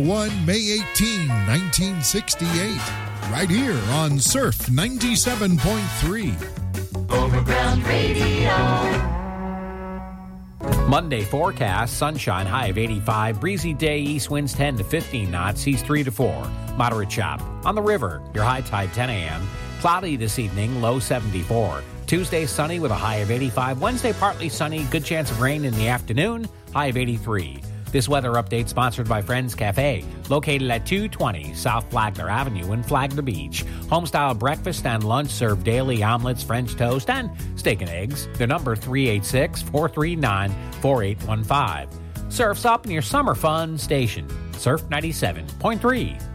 1 May 18, 1968. Right here on Surf 97.3. Overground Radio. Monday forecast, sunshine, high of 85. Breezy day, east winds 10 to 15 knots, seas 3 to 4. Moderate chop. On the river, your high tide 10 a.m. Cloudy this evening, low 74. Tuesday, sunny with a high of 85. Wednesday, partly sunny, good chance of rain in the afternoon, high of 83. This weather update sponsored by Friends Cafe, located at 220 South Flagler Avenue in Flagler Beach. Homestyle breakfast and lunch served daily omelets, French toast, and steak and eggs. Their number 386-439-4815. Surf's up in your summer fun station. Surf 97.3.